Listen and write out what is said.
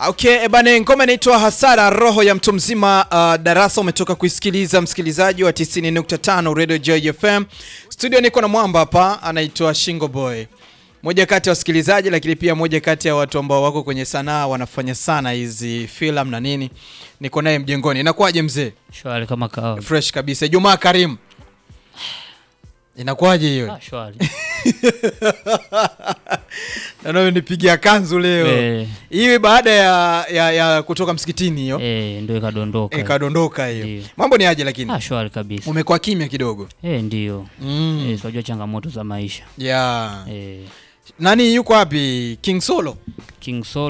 Okay, bane ngoma inaitwa Hasara Roho ya Mtu Mzima. Darasa umetoka kuisikiliza msikilizaji wa 90.5 Radio Joy FM. Studio niko na mwamba hapa anaitwa Shingo Boy. Moja kati ya wasikilizaji lakini pia moja kati ya watu ambao wako kwenye sanaa wanafanya sana hizi film na nini. Niko naye mjengoni. Inakuaje mzee? Shwari kama kawa. Fresh kabisa. Jumaa Karim. Inakuaje hiyo? Shwari. Na nawe nipigia kanzu leo. Hiyo baada ya kutoka msikitini hiyo. Ndio ikadondoka. Ikadondoka hiyo. Mambo ni aje lakini? Shwari kabisa. Umekuwa kimya kidogo. Ndio. Unajua changamoto za maisha. Yeah. Nani yuko wapi? King Solo? King Solo